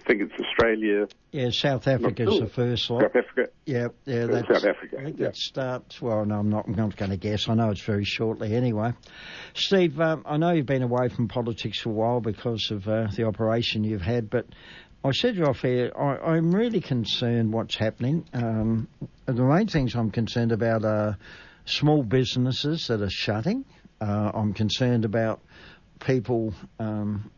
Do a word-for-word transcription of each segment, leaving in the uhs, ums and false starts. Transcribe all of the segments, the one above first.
think it's Australia. Yeah, South Africa's sure. the first lot. South Africa. Yeah, yeah. That's, South Africa. I think yeah. that starts. Well, no, I'm not. I'm not going to guess. I know it's very shortly anyway. Steve, um, I know you've been away from politics for a while because of uh, the operation you've had, but I said you off air. I, I'm really concerned what's happening. Um, the main things I'm concerned about are small businesses that are shutting. Uh, I'm concerned about people. Um,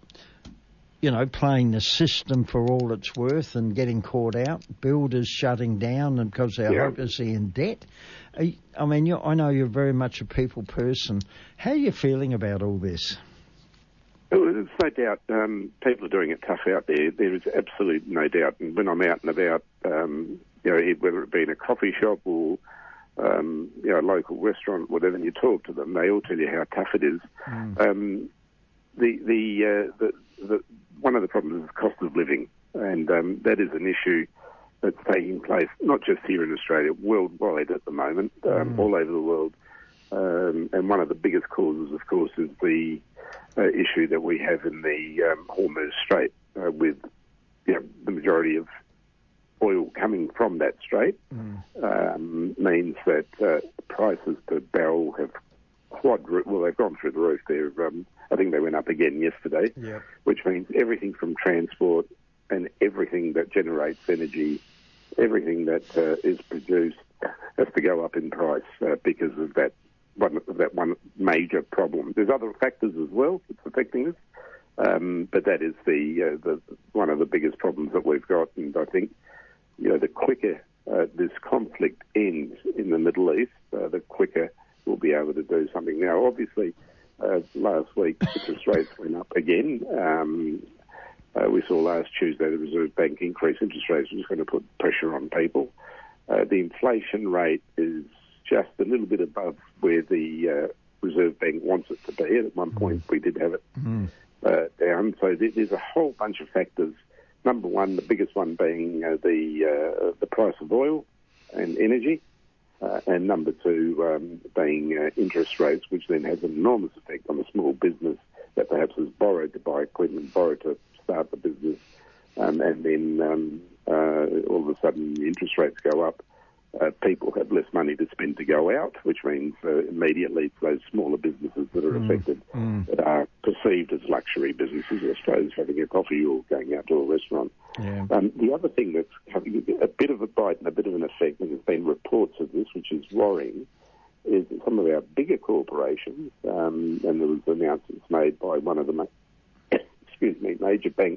You know, playing the system for all it's worth and getting caught out. Builders shutting down and because they're Yeah. hopelessly in debt. I mean, you're, I know you're very much a people person. How are you feeling about all this? Well, there's no doubt um, people are doing it tough out there. There is absolutely no doubt. And when I'm out and about, um, you know, whether it be in a coffee shop or um, you know, a local restaurant, whatever, and you talk to them, they all tell you how tough it is. Mm. Um, the the, uh, the the one of the problems is cost of living, and um, that is an issue that's taking place not just here in Australia, worldwide at the moment, um, Mm. all over the world. Um, and one of the biggest causes, of course, is the uh, issue that we have in the um, Hormuz Strait, uh, with you know, the majority of oil coming from that strait, Mm. um, means that uh, prices per barrel have quadru- well, they've gone through the roof. They're, um, I think they went up again yesterday, Yeah. which means everything from transport and everything that generates energy, everything that uh, is produced has to go up in price uh, because of that one, that one major problem. There's other factors as well that's affecting us, um, but that is the, uh, the one of the biggest problems that we've got. And I think, you know, the quicker uh, this conflict ends in the Middle East, uh, the quicker we'll be able to do something. Now, obviously, uh, last week interest rates went up again. Um, uh, we saw last Tuesday the Reserve Bank increase interest rates, which is going to put pressure on people. Uh, the inflation rate is just a little bit above where the uh, Reserve Bank wants it to be. At one point, we did have it Mm. uh, down. So there, there's a whole bunch of factors. Number one, the biggest one being uh, the uh, the price of oil and energy. Uh, and number two, um, being uh, interest rates, which then has an enormous effect on a small business that perhaps has borrowed to buy equipment, borrowed to start the business, um, and then um, uh, all of a sudden the interest rates go up. Uh, people have less money to spend to go out, which means uh, immediately it's those smaller businesses that are Mm. affected, Mm. that are perceived as luxury businesses, I suppose, having a coffee or going out to a restaurant. Yeah. Um, the other thing that's having a bit of a bite and a bit of an effect, and there's been reports of this, which is worrying, is that some of our bigger corporations, um, and there was announcements made by one of the ma- excuse me, major banks,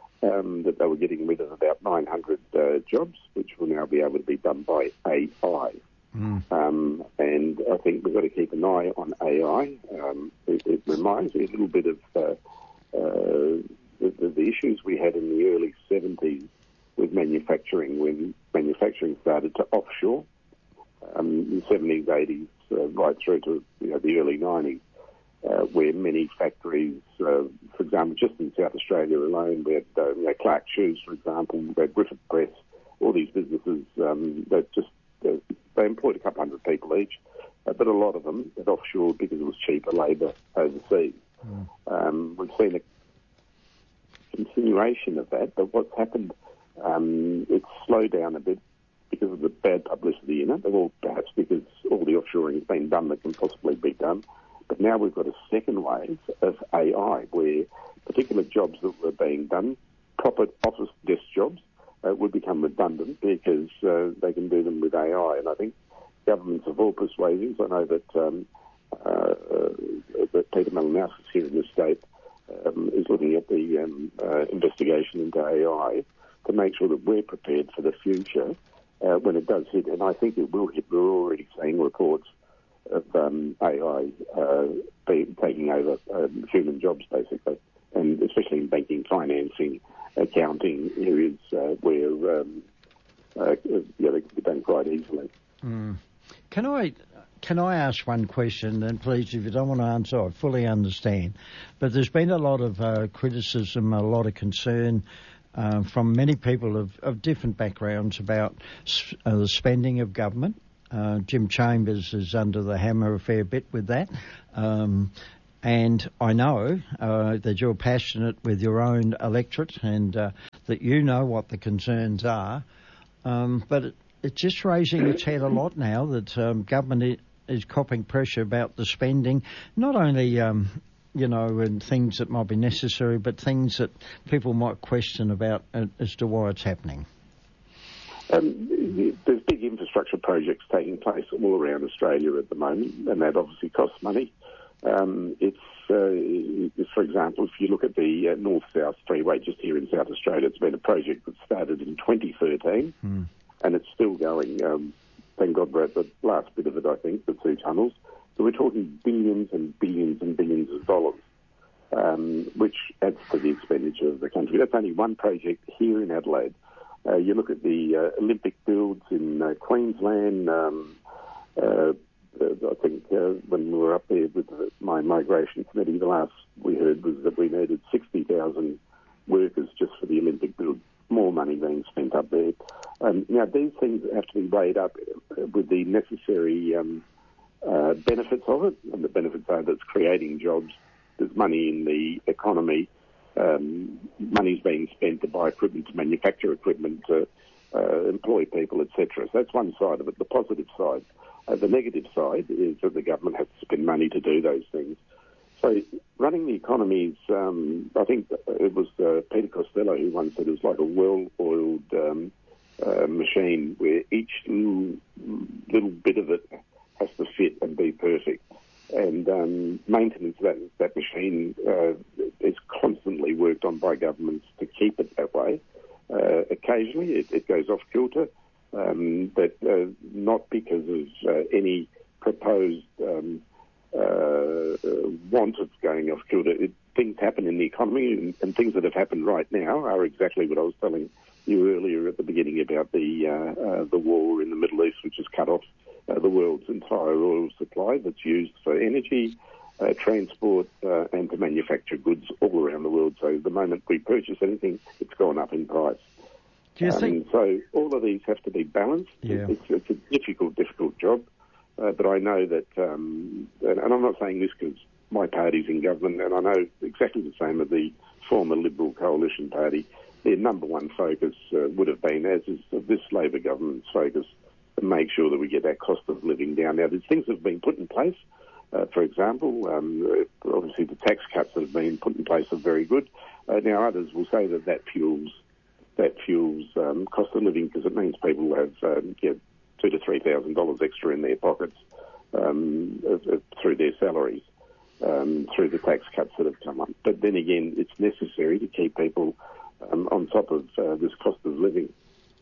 um, that they were getting rid of about nine hundred uh, jobs, which will now be able to be done by A I. Mm. Um, and I think we've got to keep an eye on A I. Um, it, it reminds me a little bit of uh, uh, the, the, the issues we had in the early seventies with manufacturing, when manufacturing started to offshore, um, in the seventies, eighties, uh, right through to you know, the early nineties. Uh, where many factories, uh, for example, just in South Australia alone, we had uh, you know, Clark Shoes, for example, we had Griffith Press, all these businesses um, that just, uh, they employed a couple hundred people each, uh, but a lot of them had offshore because it was cheaper labour overseas. Mm. Um, we've seen a continuation of that, but what's happened, um, it's slowed down a bit because of the bad publicity in it, or perhaps because all the offshoring has been done that can possibly be done. But now we've got a second wave of A I where particular jobs that were being done, proper office desk jobs, uh, would become redundant because uh, they can do them with A I. And I think governments of all persuasions, I know that, um, uh, uh, that Peter Malinauskas here in the state um, is looking at the um, uh, investigation into A I to make sure that we're prepared for the future uh, when it does hit. And I think it will hit. We're already seeing reports of um, A I uh, be, taking over um, human jobs, basically, and especially in banking, financing, accounting areas uh, where um, uh, yeah, they can be done quite easily. Mm. Can I can I ask one question? And please, if you don't want to answer, I fully understand. But there's been a lot of uh, criticism, a lot of concern uh, from many people of, of different backgrounds about uh, the spending of government. Uh, Jim Chambers is under the hammer a fair bit with that. Um, and I know uh, that you're passionate with your own electorate and uh, that you know what the concerns are. Um, but it, it's just raising its head a lot now that um, government is copping pressure about the spending, not only, um, you know, in things that might be necessary, but things that people might question about uh, as to why it's happening. Um, there's big infrastructure projects taking place all around Australia at the moment, and that obviously costs money. Um, it's, uh, for example, if you look at the uh, North-South Freeway just here in South Australia, it's been a project that started in twenty thirteen, mm. and it's still going. Um, thank God we're at the last bit of it, I think, the two tunnels. So we're talking billions and billions and billions of dollars, um, which adds to the expenditure of the country. That's only one project here in Adelaide. Uh, you look at the uh, Olympic builds in uh, Queensland. Um, uh, I think uh, when we were up there with the, my migration committee, the last we heard was that we needed sixty thousand workers just for the Olympic build. More money being spent up there. Um, now, these things have to be weighed up with the necessary um, uh, benefits of it, and the benefits are that it's creating jobs. There's money in the economy. Um, money's being spent to buy equipment, to manufacture equipment, to uh, employ people, et cetera. So that's one side of it, the positive side. Uh, the negative side is that the government has to spend money to do those things. So running the economy is, um, I think it was uh, Peter Costello who once said it was like a well-oiled um, uh, machine where each little, little bit of it has to fit and be perfect. And um, maintenance of that, that machine uh, is constantly worked on by governments to keep it that way. Uh, occasionally it, it goes off kilter, um, but uh, not because of uh, any proposed um, uh, want of going off kilter. It, things happen in the economy, and, and things that have happened right now are exactly what I was telling you earlier at the beginning about the uh, uh, the war in the Middle East, which has cut off Uh, the world's entire oil supply that's used for energy, uh, transport, uh, and to manufacture goods all around the world. So the moment we purchase anything, it's gone up in price. Do you um, think... So all of these have to be balanced. Yeah. It's, it's a difficult, difficult job. Uh, but I know that, um, and, and I'm not saying this because my party's in government, and I know exactly the same of the former Liberal Coalition Party. Their number one focus uh, would have been, as is this Labor government's focus, to make sure that we get that cost of living down. Now, there's things that have been put in place. Uh, for example, um, obviously the tax cuts that have been put in place are very good. Uh, now, others will say that that fuels that fuels um, cost of living because it means people have um, you know, two to three thousand dollars extra in their pockets um, uh, uh, through their salaries, um, through the tax cuts that have come up. But then again, it's necessary to keep people um, on top of uh, this cost of living.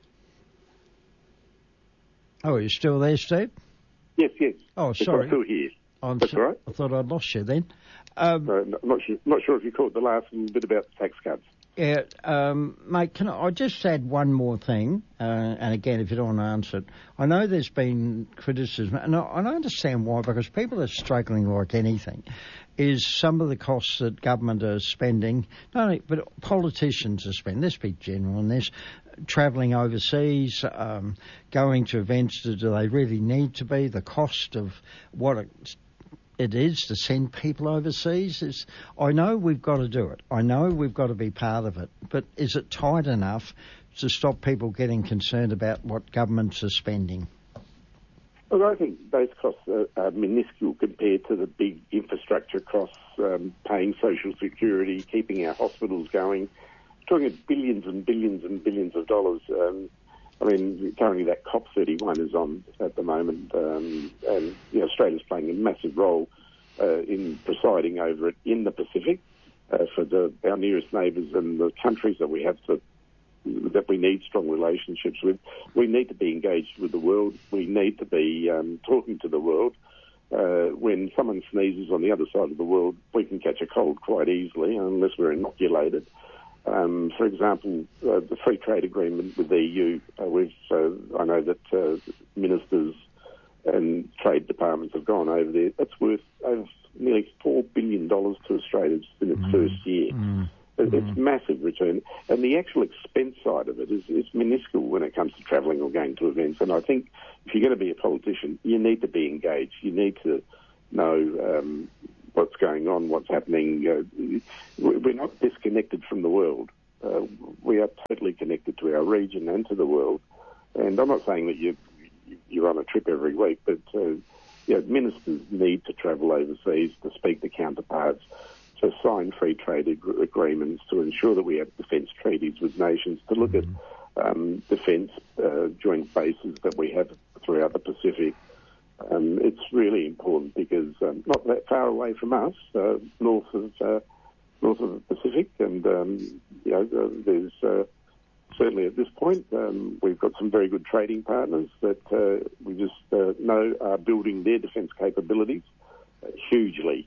Oh, are you still there, Steve? Yes, yes. Oh, sorry. I'm still here. I'm That's so, all right. I thought I'd lost you then. Um, no, I'm not sure, not sure if you caught the last little bit about the tax cuts. Yeah, um, mate, can I, I just add one more thing? Uh, and again, if you don't want to answer it, I know there's been criticism, and I, and I understand why, because people are struggling like anything, is some of the costs that government are spending, not only, but politicians are spending, let's be general on this, travelling overseas, um, going to events, do they really need to be? The cost of what it, it is to send people overseas is, I know we've got to do it. I know we've got to be part of it. But is it tight enough to stop people getting concerned about what governments are spending? Well, I think those costs are, are minuscule compared to the big infrastructure costs, um, paying social security, keeping our hospitals going. Talking of billions and billions and billions of dollars. Um, I mean, currently that COP thirty-one is on at the moment, um, and you know, Australia's playing a massive role uh, in presiding over it in the Pacific uh, for the, our nearest neighbours and the countries that we have to, that we need strong relationships with. We need to be engaged with the world. We need to be um, talking to the world. Uh, when someone sneezes on the other side of the world, we can catch a cold quite easily unless we're inoculated. Um, for example, uh, the free trade agreement with the E U, uh, we've, uh, I know that uh, ministers and trade departments have gone over there. That's worth over nearly four billion dollars to Australia in its mm. first year. Mm. It's mm. massive return. And the actual expense side of it is, is minuscule when it comes to travelling or going to events. And I think if you're going to be a politician, you need to be engaged. You need to know um, what's going on, what's happening. Uh, we're not disconnected from the world. uh, we are totally connected to our region and to the world. And I'm not saying that you, you're on a trip every week, but uh, you know, ministers need to travel overseas to speak to counterparts, to sign free trade ag- agreements, to ensure that we have defence treaties with nations, to look at um, defence uh, joint bases that we have throughout the Pacific. Um, it's really important because um, not that far away from us, uh, north of uh, north of the Pacific, and um, you know, uh, there's uh, certainly at this point um, we've got some very good trading partners that uh, we just uh, know are building their defence capabilities uh, hugely,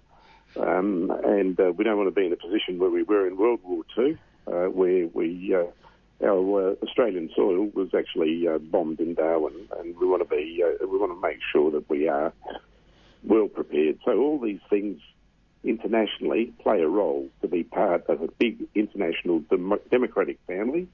um, and uh, we don't want to be in a position where we were in World War Two, uh, where we. Uh, Our uh, Australian soil was actually uh, bombed in Darwin, and we want to be uh, we want to make sure that we are well prepared. So all these things internationally play a role to be part of a big international dem- democratic family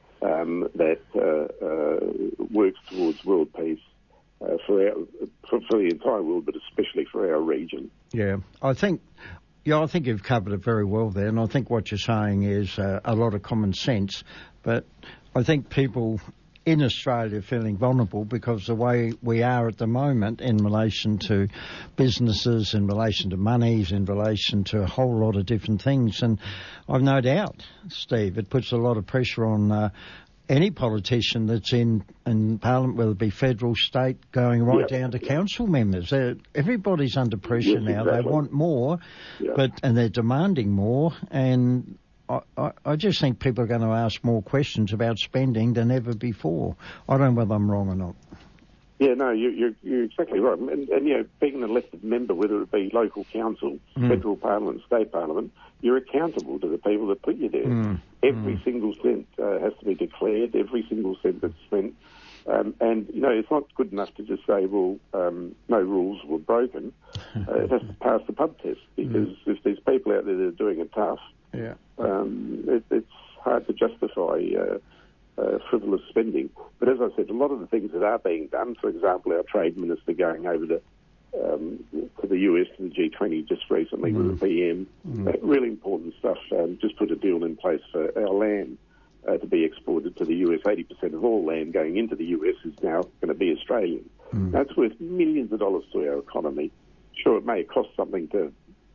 um, that uh, uh, works towards world peace uh, for our for, for the entire world, but especially for our region. Yeah, I think. Yeah, I think you've covered it very well there, and I think what you're saying is uh, a lot of common sense, but I think people in Australia are feeling vulnerable because the way we are at the moment in relation to businesses, in relation to monies, in relation to a whole lot of different things, and I've no doubt, Steve, it puts a lot of pressure on uh, any politician that's in, in Parliament, whether it be federal, state, going right Yep. down to council members. They're, everybody's under pressure Yes, now. exactly. They want more, Yep. but and they're demanding more. And I, I, I just think people are going to ask more questions about spending than ever before. I don't know whether I'm wrong or not. Yeah, no, you, you're, you're exactly right. And, and, you know, being an elected member, whether it be local council, Mm. federal parliament, state parliament, you're accountable to the people that put you there. Mm. Every Mm. single cent uh, has to be declared, every single cent that's spent. Um, and, you know, it's not good enough to just say, well, um, no rules were broken. Uh, it has to pass the pub test because mm. if there's people out there that are doing it tough, yeah. um, it, it's hard to justify uh, Uh, frivolous spending. But as I said, a lot of the things that are being done, for example, our trade minister going over to, um, to the U S, to the G twenty just recently mm. with the P M, mm. uh, really important stuff, um, just put a deal in place for our land uh, to be exported to the U S. eighty percent of all land going into the U S is now going to be Australian. Mm. That's worth millions of dollars to our economy. Sure, it may cost something to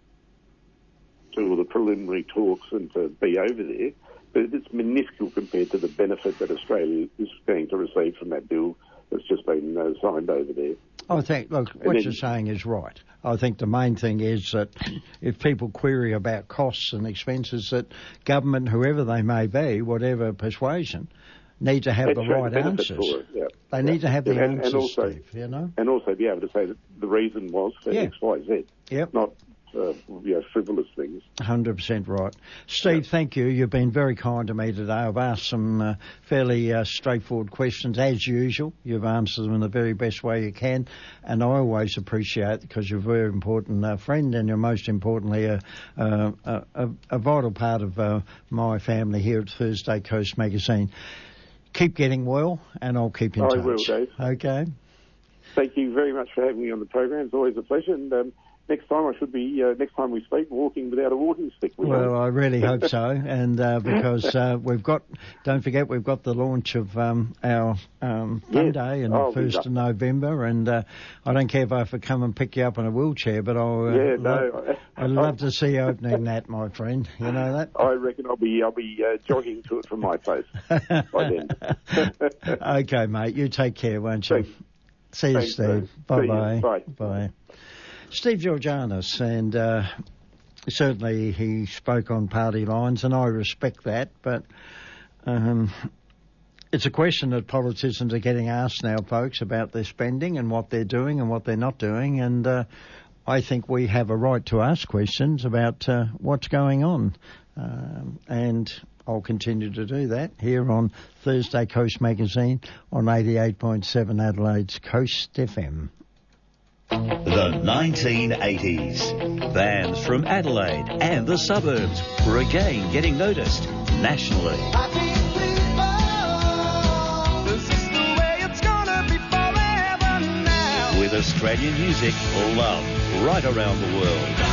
do all the preliminary talks and to be over there, but it's minuscule compared to the benefit that Australia is going to receive from that deal that's just been uh, signed over there. I think, look, what then, you're saying is right. I think the main thing is that if people query about costs and expenses, that government, whoever they may be, whatever persuasion, need to have the right answers. For it, yeah. They yeah. need to have the and, answers, and also, Steve, you know? And also be able to say that the reason was for yeah. X, Y, Z. Yep. Not Uh, you know, frivolous things. one hundred percent right. Steve, yeah. thank you. You've been very kind to me today. I've asked some uh, fairly uh, straightforward questions, as usual. You've answered them in the very best way you can, and I always appreciate it because you're a very important uh, friend, and you're most importantly a, a, a, a vital part of uh, my family here at Thursday Coast Magazine. Keep getting well, and I'll keep in I touch. I will, Dave. Okay. Thank you very much for having me on the program. It's always a pleasure, and um, next time I should be, uh, next time we speak, walking without a walking stick. We well, I really hope so, and uh, because uh, we've got, don't forget, we've got the launch of um, our um, Fun yes. Day on oh, the first of November, and uh, I don't care if I have to come and pick you up in a wheelchair, but I'll, uh, yeah, love, no, I'd love to see you opening that, my friend. You know that? I reckon I'll be, I'll be uh, jogging to it from my place by then. Okay, mate, you take care, won't you? Thanks. See you, Thanks, Steve. Bye-bye. Bye. Bye. Steve Georganas, and uh, certainly he spoke on party lines, and I respect that, but um, it's a question that politicians are getting asked now, folks, about their spending and what they're doing and what they're not doing, and uh, I think we have a right to ask questions about uh, what's going on, um, and I'll continue to do that here on Thursday Coast Magazine on eighty-eight point seven Adelaide's Coast F M. The nineteen eighties. Bands from Adelaide and the suburbs were again getting noticed nationally. With Australian music loved right around the world.